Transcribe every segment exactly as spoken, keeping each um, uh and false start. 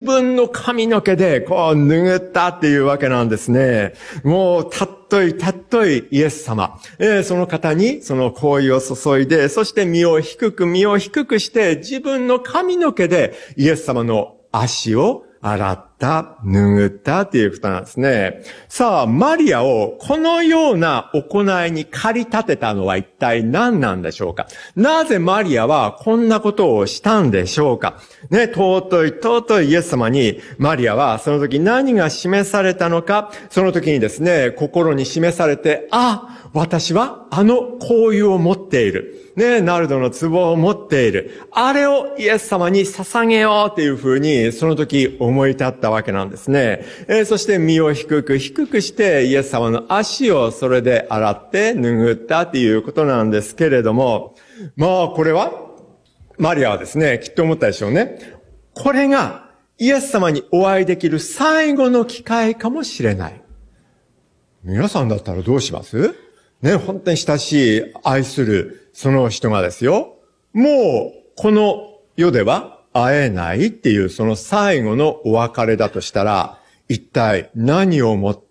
分の髪の毛でこう拭ったっていうわけなんですね。もうたっといたっといイエス様、えー、その方にその香油を注いで、そして身を低く身を低くして自分の髪の毛でイエス様の足を洗った、拭ったっていうことなんですね。さあ、マリアをこのような行いに駆り立てたのは一体何なんでしょうか。なぜマリアはこんなことをしたんでしょうか。ね、尊い尊いイエス様にマリアはその時何が示されたのか、その時にですね、心に示されて、あ、私はあの香油を持っている。ね、ナルドの壺を持っている。あれをイエス様に捧げようっていうふうに、その時思い立ったわけなんですね。えー、そして身を低く低くしてイエス様の足をそれで洗って拭ったっていうことなんですけれども、まあこれは、マリアはですね、きっと思ったでしょうね。これがイエス様にお会いできる最後の機会かもしれない。皆さんだったらどうします？ね、本当に親しい、愛する、その人がですよ。もう、この世では会えないっていう、その最後のお別れだとしたら、一体何をもって、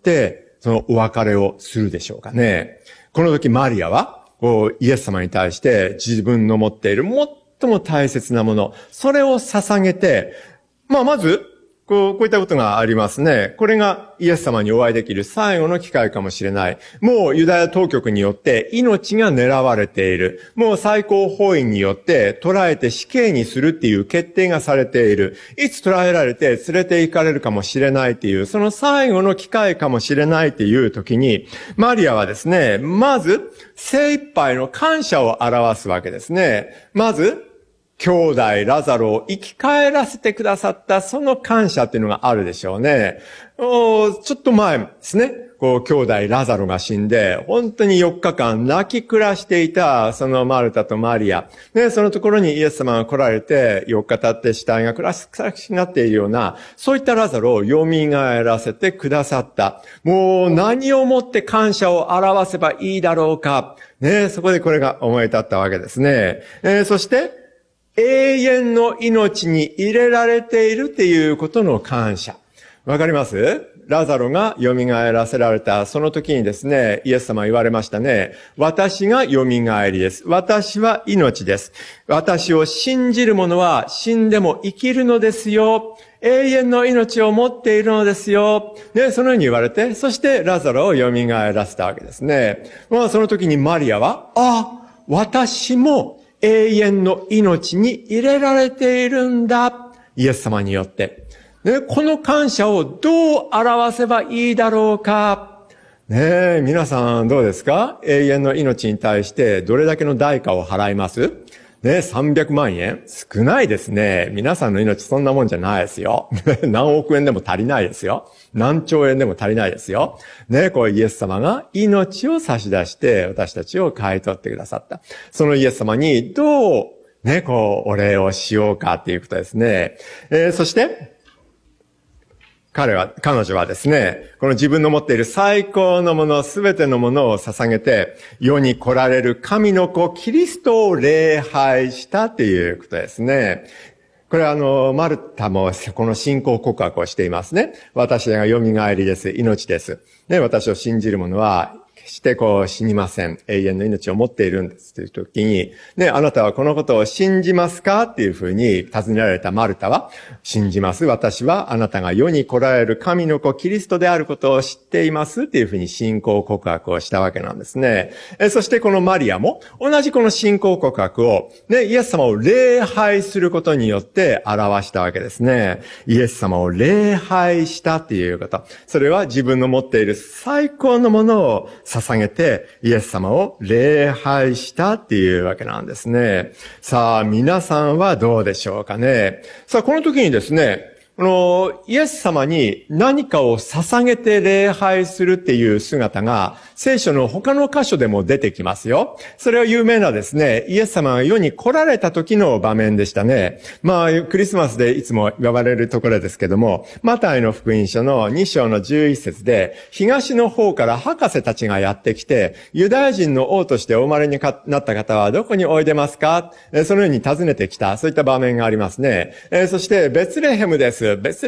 そのお別れをするでしょうかね。この時マリアは、こう、イエス様に対して自分の持っている最も大切なもの、それを捧げて、まあ、まず、こう、こういったことがありますね。これがイエス様にお会いできる最後の機会かもしれない。もうユダヤ当局によって命が狙われている。もう最高法院によって捕らえて死刑にするっていう決定がされている。いつ捕らえられて連れて行かれるかもしれないっていう、その最後の機会かもしれないっていう時に、マリアはですね、まず精一杯の感謝を表すわけですね。まず、兄弟ラザロを生き返らせてくださったその感謝っていうのがあるでしょうね。おちょっと前ですね。こう、兄弟ラザロが死んで、本当によっかかん泣き暮らしていた、そのマルタとマリア。ね、そのところにイエス様が来られて、よっか経って死体が暗くなっているような、そういったラザロを蘇らせてくださった。もう何をもって感謝を表せばいいだろうか。ね、そこでこれが思い立ったわけですね。えー、そして、永遠の命に入れられているっていうことの感謝。わかります？ラザロが蘇らせられたその時にですね、イエス様は言われましたね。私が蘇りです。私は命です。私を信じる者は死んでも生きるのですよ。永遠の命を持っているのですよ。ね、そのように言われて、そしてラザロを蘇らせたわけですね。まあその時にマリアは、あ、私も永遠の命に入れられているんだ。イエス様によって。ね、この感謝をどう表せばいいだろうか。ねえ、皆さんどうですか？永遠の命に対してどれだけの代価を払います？ね、さんびゃくまんえん？少ないですね。皆さんの命そんなもんじゃないですよ。何億円でも足りないですよ。何兆円でも足りないですよ。ね、こうイエス様が命を差し出して私たちを買い取ってくださった。そのイエス様にどう、ね、こうお礼をしようかっていうことですね。えー、そして、彼は、彼女はですね、この自分の持っている最高のもの、すべてのものを捧げて、世に来られる神の子、キリストを礼拝したっていうことですね。これはあの、マルタもこの信仰告白をしていますね。私が蘇りです。命です。ね、私を信じる者は、決してこう死にません。永遠の命を持っているんですという時に、ね、あなたはこのことを信じますかっていうふうに尋ねられたマルタは、信じます。私はあなたが世に来られる神の子キリストであることを知っていますっていうふうに信仰告白をしたわけなんですね。えそしてこのマリアも同じこの信仰告白を、ね、イエス様を礼拝することによって表したわけですね。イエス様を礼拝したっていうこと。それは自分の持っている最高のものを捧げてイエス様を礼拝したっていうわけなんですね。さあ、皆さんはどうでしょうかね。さあ、この時にですね、このイエス様に何かを捧げて礼拝するっていう姿が聖書の他の箇所でも出てきますよ。それは有名なですね、イエス様が世に来られた時の場面でしたね。まあ、クリスマスでいつも呼ばれるところですけども、マタイの福音書のに章のじゅういち節で、東の方から博士たちがやってきて、ユダヤ人の王としてお生まれになった方はどこにおいでますか？そのように尋ねてきた、そういった場面がありますね。そして、ベツレヘムです。ベツ